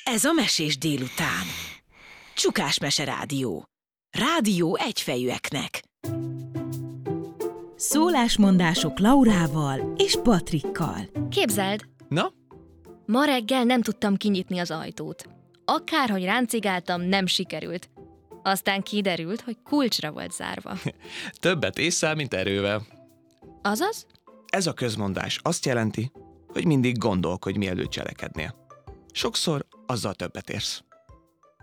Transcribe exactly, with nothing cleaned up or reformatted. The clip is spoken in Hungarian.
Ez a Mesés délután. Csukás Mese Rádió. Rádió egyfejűeknek. Szólásmondások Laurával és Patrikkal. Képzeld, Na? ma reggel nem tudtam kinyitni az ajtót. Akárhogy ráncigáltam, nem sikerült. Aztán kiderült, hogy kulcsra volt zárva. Többet ésszel, mint erővel. Azaz? Ez a közmondás azt jelenti, hogy mindig gondolkodj, mielőtt cselekednél. Sokszor azzal többet érsz.